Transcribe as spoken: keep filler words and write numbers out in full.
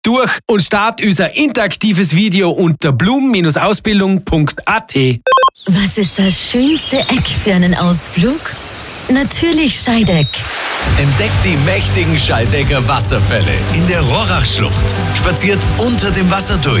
durch und start unser interaktives Video unter blum Bindestrich ausbildung Punkt a t. Was ist das schönste Eck für einen Ausflug? Natürlich Scheideck. Entdeckt die mächtigen Scheidecker Wasserfälle in der Rorachschlucht. Spaziert unter dem Wasser durch.